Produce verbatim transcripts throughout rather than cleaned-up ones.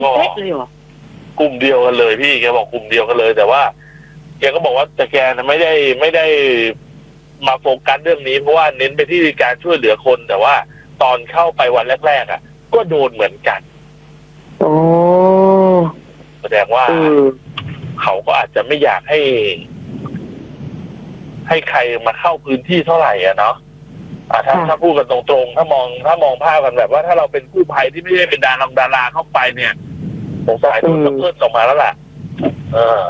เป๊ะเลยเหรอกลุ่มเดียวกันเลยพี่แกบอกกลุ่มเดียวกันเลย แต่ว่าแกก็บอกว่าแต่แกนะไม่ได้ไม่ได้มาโฟกัสเรื่องนี้เพราะว่าเน้นไปที่การช่วยเหลือคนแต่ว่าตอนเข้าไปวันแรกๆอ่ะก็โดนเหมือนกันโอ้แสดงว่าเขาก็อาจจะไม่อยากให้ให้ใครมาเข้าพื้นที่เท่าไหร่อ่ะเนาะอ่าถ้าถ้าพูดกันตรงๆถ้ามองถ้ามองภาพกันแบบว่าถ้าเราเป็นกู้ภัยที่ไม่ได้เป็นดาราดาราเข้าไปเนี่ยสงสัยโดนเพิ่มออกมาแล้วล่ะเออ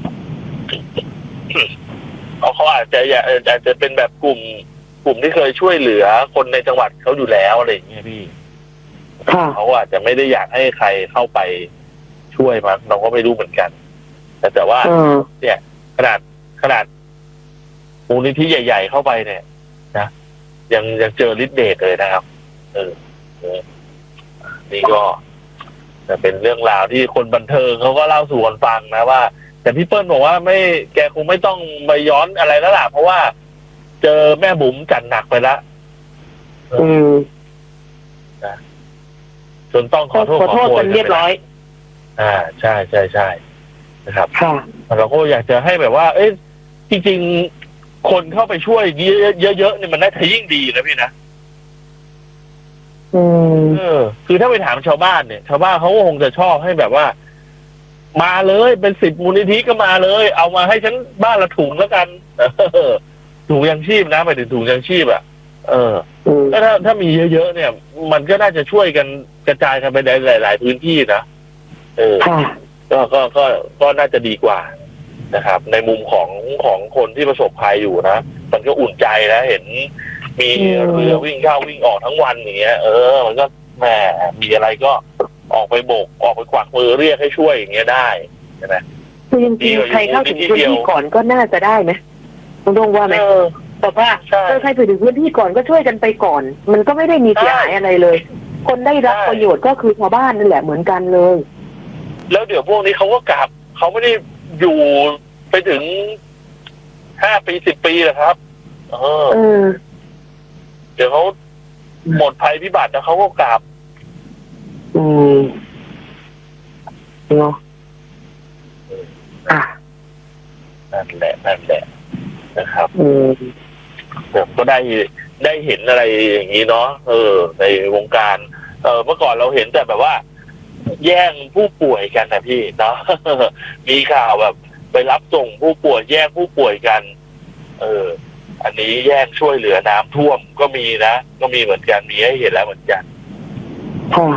เขาเขาอาจจะอยากอาจจะเป็นแบบกลุ่มกลุ่มที่เคยช่วยเหลือคนในจังหวัดเขาอยู่แล้วอะไรอย่างเงี้ยพี่เขาอาจจะไม่ได้อยากให้ใครเข้าไปช่วยมั้งเราก็ไม่รู้เหมือนกันแต่แต่ว่าเนี่ยขนาดขนาดมูลนิธิใหญ่ๆเข้าไปเนี่ยนะยังยังเจอฤทธิ์เดชเลยนะครับเออเออนี่ก็จะเป็นเรื่องราวที่คนบันเทิงเขาก็เล่าสู่กันฟังนะว่าแต่พี่เปิ้ลบอกว่าไม่แกคงไม่ต้องไปย้อนอะไรแล้วล่ะเพราะว่าเจอแม่บุ๋มจัดหนักไปแล้วอืมนะจนต้องขอโทษขอโทษกันเรียบร้อยอ่าใช่ใช่ใช่นะครับค่ะเราก็อยากจะให้แบบว่าเอ๊ะจริงๆคนเข้าไปช่วยเยอะๆเนี่ยมันน่าจะยิ่งดีนะพี่นะอืมเออคือถ้าไปถามชาวบ้านเนี่ยชาวบ้านเขาก็คงจะชอบให้แบบว่ามาเลยเป็นสิบมูลนิธิก็มาเลยเอามาให้ฉันบ้านละถุงแล้วกันเออถุงยังชีพนะไปถึงถุงยังชีพอ่ะเออแล้วถ้าถ้ามีเยอะๆเนี่ยมันก็น่าจะช่วยกันกระจายกันไปในหลายๆพื้นที่นะเออก็ก็ก็ก็น่าจะดีกว่านะครับในมุมของของคนที่ประสบภัยอยู่นะมันก็อุ่นใจนะเห็นมีเรือวิ่งเข้าวิ่งออกทั้งวันอย่างเงี้ยเออมันก็แหมมีอะไรก็ออกไปโบกออกไปกวักมือเรียกให้ช่วยอย่างเงี้ยได้ใช่ไหมคือจริงๆใครเข้าถึงพื้นที่ก่อนก็น่าจะได้ไหมคุณดงว่าไหมแต่ว่าถ้าใครไปถึงพื้นที่ก่อนก็ช่วยกันไปก่อนมันก็ไม่ได้มีเสียหายอะไรเลยคนได้รับประโยชน์ก็คือชาวบ้านนั่นแหละเหมือนกันเลยแล้วเดี๋ยวพวกนี้เขาก็กลับเขาไม่ได้อยู่ไปถึงห้าปีสิบปีหรอกครับเออเดี๋ยวเขาหมดภัยพิบัติแล้วเขาก็กลับอืมเนาะอ่ะนั่นแหละนั่นแหละนะครับอืมผมก็ได้ได้เห็นอะไรอย่างนี้เนาะเออในวงการเออเมื่อก่อนเราเห็นแต่แบบว่าแย่งผู้ป่วยกันนะพี่เนาะมีข่าวแบบไปรับส่งผู้ป่วยแย่งผู้ป่วยกันเอออันนี้แย่งช่วยเหลือน้ำท่วมก็มีนะก็มีเหมือนกันมีให้เห็นแล้วเหมือนกันค่ะ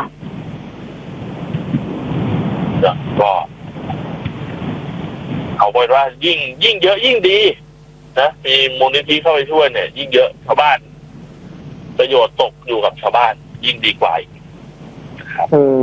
ก็เอาเป็นว่ายิ่งยิ่งเยอะยิ่งดีนะมีมูลนิธิเข้าไปช่วยเนี่ยยิ่งเยอะชาวบ้านประโยชน์ตกอยู่กับชาวบ้านยิ่งดีกว่าครับอืม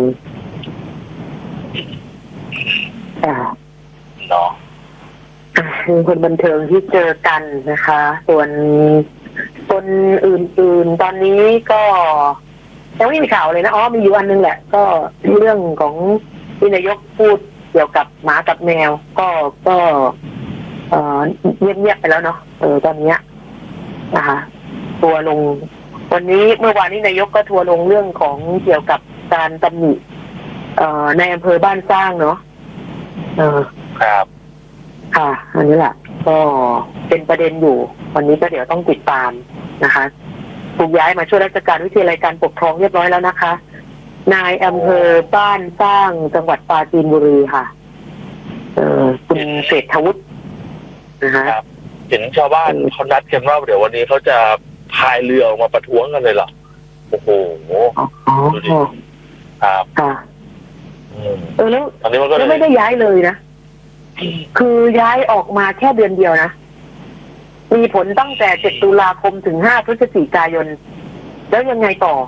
อ่าเนาะมีคนบันเทิงที่เจอกันนะคะ ส่วนคนอื่นๆตอนนี้ก็ยังไม่มีข่าวเลยนะอ๋อมีอยู่อันนึงแหละก็เรื่องของที่นายกพูดเกี่ยวกับหมากับแมวก็ก็เอ่อเงียบๆไปแล้วเนาะเออตอนนี้นะคะทัวลงวันนี้เมื่อวานนี้นายกก็ทัวลงเรื่องของเกี่ยวกับการตำหนิเอ่อในอำเภอบ้านสร้างเนาะเออครับค่ะอันนี้แหละก็เป็นประเด็นอยู่วันนี้ก็เดี๋ยวต้องติดตามนะคะถูกย้ายมาช่วยราชการวิทยาลัยการปกครองเรียบร้อยแล้วนะคะนายอำเภอบ้านสร้างจังหวัดปราจีนบุรีค่ะเออคุณเศรษฐวุฒินะคะเห็นชาวบ้านเขานัดกันว่าเดี๋ยววันนี้เขาจะพายเรือออกมาประท้วงกันเลยเหรอโอ้โหดูดิครับค่ะเออแล้วตอนนี้มันก็ไม่ได้ย้ายเลยนะคือย้ายออกมาแค่เดือนเดียวนะมีผลตั้งแต่เจ็ดตุลาคมถึงห้าพฤศจิกายนแล้วยังไงต่อ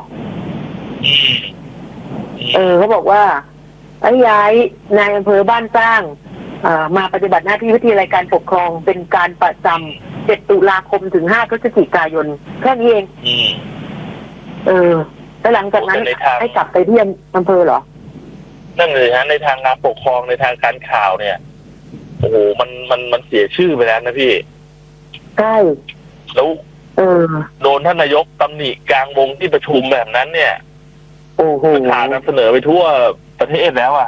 เออเขาบอกว่าไอ้ย้ายนายอำเภอบ้านสร้างมาปฏิบัติหน้าที่วิทยาลัยการปกครองเป็นการประจำเจ็ดตุลาคมถึงห้าพฤศจิกายนแค่นี้เองเออแล้วหลังจากนั้นให้กลับไปที่อำเภอเหรอนั่นเลยฮะในทางการปกครองในทางการข่าวเนี่ยโอ้โหมันมันมันเสียชื่อไปแล้วนะพี่ใช่แล้วเออโดนท่านนายกตำหนิกลางวงที่ประชุมแบบนั้นเนี่ยโอ้โหข่าวนำเสนอไปทั่วประเทศแล้วอ่ะ